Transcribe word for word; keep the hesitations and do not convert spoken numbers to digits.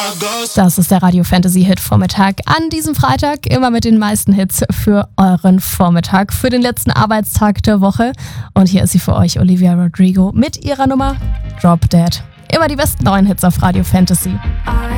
Das ist der Radio Fantasy Hit Vormittag an diesem Freitag, immer mit den meisten Hits für euren Vormittag, für den letzten Arbeitstag der Woche. Und hier ist sie für euch, Olivia Rodrigo, mit ihrer Nummer Drop Dead. Immer die besten neuen Hits auf Radio Fantasy.